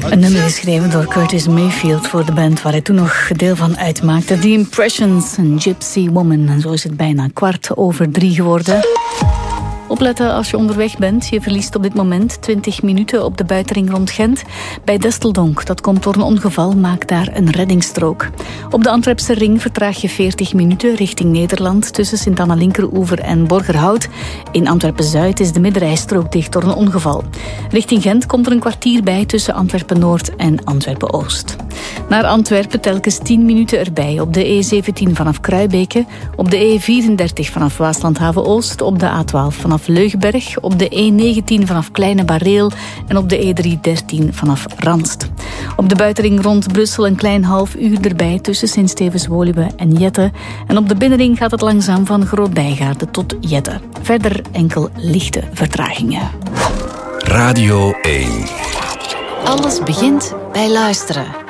Een nummer geschreven door Curtis Mayfield voor de band waar hij toen nog deel van uitmaakte. The Impressions, een Gypsy Woman. En zo is het bijna 3:15 geworden. Opletten als je onderweg bent. Je verliest op dit moment 20 minuten op de buitenring rond Gent. Bij Desteldonk, dat komt door een ongeval, maak daar een reddingsstrook. Op de Antwerpse ring vertraag je 40 minuten richting Nederland tussen Sint-Anna-Linkeroever en Borgerhout. In Antwerpen-Zuid is de middenrijstrook dicht door een ongeval. Richting Gent komt er een kwartier bij tussen Antwerpen-Noord en Antwerpen-Oost. Naar Antwerpen telkens 10 minuten erbij op de E17 vanaf Kruibeke, op de E34 vanaf Waaslandhaven-Oost, op de A12 vanaf Leugenberg, op de E19 vanaf Kleine Bareel en op de E313 vanaf Ranst. Op de buitenring rond Brussel een klein half uur erbij tussen Sint-Stevens-Woluwe en Jette. En op de binnenring gaat het langzaam van Groot-Bijgaarde tot Jette. Verder enkel lichte vertragingen. Radio 1. Alles begint bij luisteren.